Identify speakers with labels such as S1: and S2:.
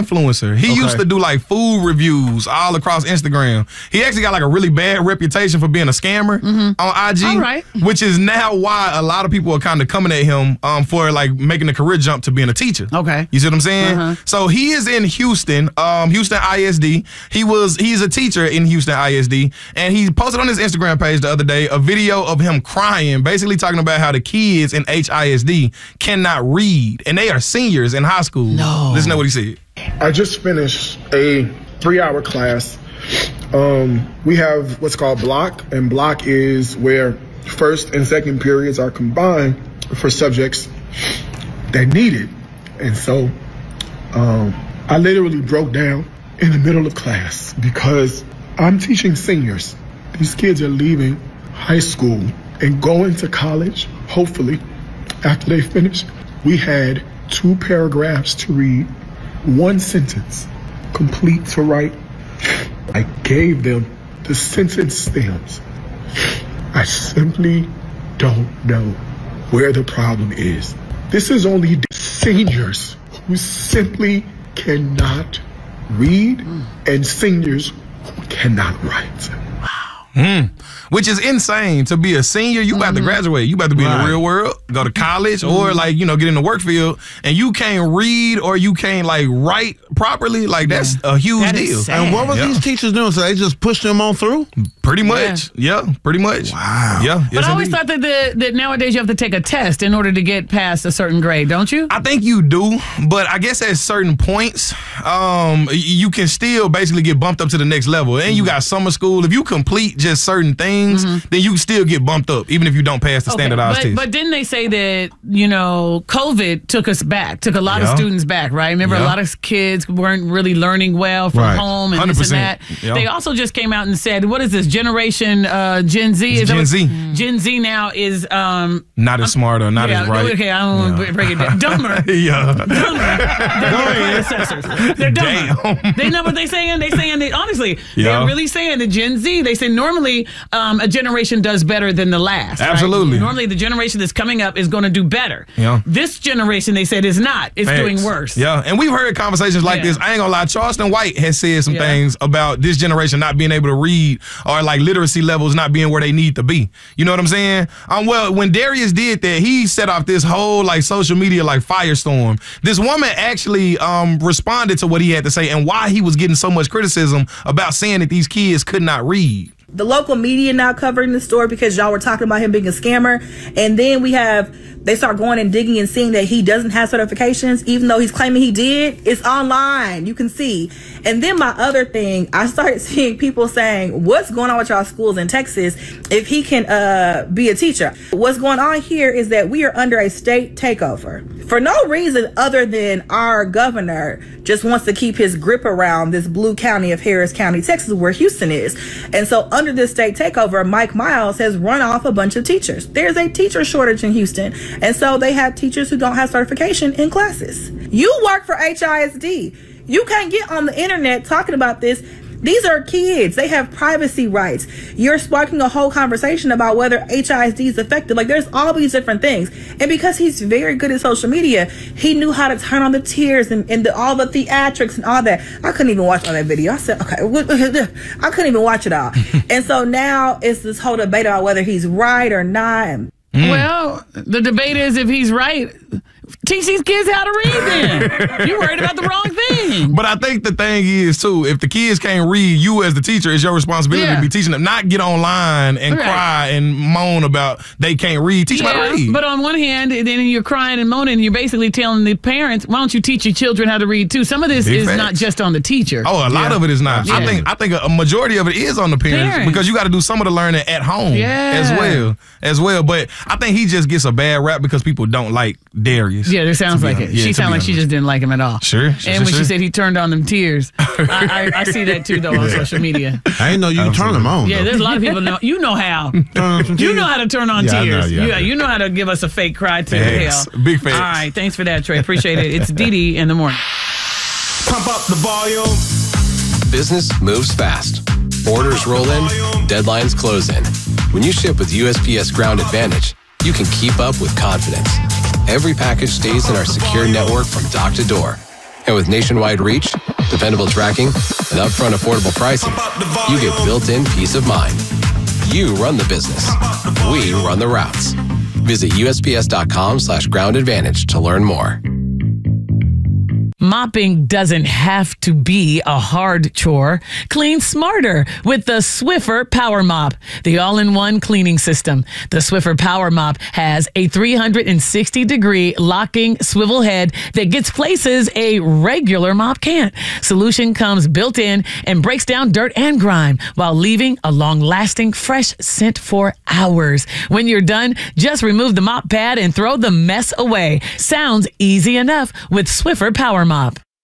S1: influencer. He used to do like food reviews all across Instagram. He actually got like a really bad reputation for being a scammer on IG, which is now why a lot of people are kind of coming at him for like making a career jump to being a teacher.
S2: Okay.
S1: You see what I'm saying? So he is in Houston, Houston ISD. He's a teacher in Houston ISD, and he posted on his Instagram page the other day a video of him crying, basically talking about how the kids in HISD cannot read, and they are seniors in high school.
S2: No.
S1: Listen to what he said.
S3: I just finished a 3-hour class. We have what's called block, and block is where first and second periods are combined for subjects that need it. And so I literally broke down in the middle of class because I'm teaching seniors. These kids are leaving high school and going to college, hopefully, after they finish. We had 2 paragraphs to read, 1 sentence, complete to write. I gave them the sentence stems. I simply don't know where the problem is. This is only the seniors who simply cannot read and seniors who cannot write.
S1: Which is insane. To be a senior, you about to graduate. You about to be in the real world, go to college, or like, you know, get in the work field, and you can't read or you can't like write properly. Like that's a huge deal.
S4: And what were these teachers doing? So they just pushed them on through?
S1: Pretty much. Yeah, pretty much.
S4: Wow.
S1: Yeah.
S2: But I always thought that nowadays you have to take a test in order to get past a certain grade, don't you?
S1: I think you do, but I guess at certain points, you can still basically get bumped up to the next level. And you got summer school. If you complete just certain things, then you can still get bumped up, even if you don't pass the standardized test.
S2: But didn't they say that, you know, COVID took us back, took a lot of students back, right? Remember, a lot of kids weren't really learning well from home and 100%. This and that. They also just came out and said, what is this, Generation Gen Z?
S1: It's Gen Z.
S2: Gen Z now is...
S1: not as smart or not as right.
S2: Okay, I don't want to break it down. Dumber. Dumber than their predecessors. They're dumber. They know what they're saying? They're saying that, honestly, they're really saying that Gen Z, they say normally a generation does better than the last.
S1: Absolutely.
S2: Right? Normally the generation that's coming up is going to do better.
S1: Yeah.
S2: This generation, they said, is not. It's doing worse.
S1: Yeah, and we've heard conversations like this. I ain't gonna lie, Charleston White has said some things about this generation not being able to read or like literacy levels not being where they need to be. You know what I'm saying? Well, when Darius did that, he set off this whole like social media like firestorm. This woman actually responded to what he had to say and why he was getting so much criticism about saying that these kids could not read.
S5: The local media now covering the story because y'all were talking about him being a scammer. And then they start going and digging and seeing that he doesn't have certifications, even though he's claiming he did. It's online. You can see. And then my other thing, I started seeing people saying, what's going on with y'all schools in Texas if he can be a teacher? What's going on here is that we are under a state takeover for no reason other than our governor just wants to keep his grip around this blue county of Harris County, Texas, where Houston is. And so under this state takeover, Mike Miles has run off a bunch of teachers. There's a teacher shortage in Houston. And so they have teachers who don't have certification in classes. You work for HISD. You can't get on the internet talking about this. These are kids. They have privacy rights. You're sparking a whole conversation about whether HISD is effective. Like, there's all these different things. And because he's very good at social media, he knew how to turn on the tears and all the theatrics and all that. I couldn't even watch all that video. I said, okay, I couldn't even watch it all. And so now it's this whole debate about whether he's right or not.
S2: Well, the debate is if he's right, teach these kids how to read then. You're worried about the wrong thing.
S1: But I think the thing is, too, if the kids can't read, you as the teacher, it's your responsibility to be teaching them. Not get online and cry and moan about they can't read. Teach them how to read.
S2: But on one hand, then you're crying and moaning, and you're basically telling the parents, why don't you teach your children how to read, too? Some of this is not just on the teacher.
S1: Oh, a lot of it is not. I think a majority of it is on the parents. Because you got to do some of the learning at home as well. But I think he just gets a bad rap because people don't like Darius.
S2: Yeah, it sounds like it. She sounded like she just didn't like him at all.
S1: Sure.
S2: And when she said he turned on them tears, I see that too, though, on social media.
S4: I didn't know you could turn them on.
S2: Yeah, there's a lot of people know. You know how. You know how to turn on tears. You know how to give us a fake cry to hell.
S1: Big facts.
S2: All right, thanks for that, Trey. Appreciate it. It's Didi in the morning.
S6: Pump up the volume.
S7: Business moves fast. Orders roll in, deadlines close in. When you ship with USPS Ground Advantage, you can keep up with confidence. Every package stays in our secure network from dock to door, And with nationwide reach, dependable tracking, and upfront affordable pricing, you get built-in peace of mind. You run the business. We run the routes. Visit USPS.com/groundadvantage to learn more.
S2: Mopping doesn't have to be a hard chore. Clean smarter with the Swiffer Power Mop, the all-in-one cleaning system. The Swiffer Power Mop has a 360-degree locking swivel head that gets places a regular mop can't. Solution comes built in and breaks down dirt and grime while leaving a long-lasting fresh scent for hours. When you're done, just remove the mop pad and throw the mess away. Sounds easy enough with Swiffer Power Mop.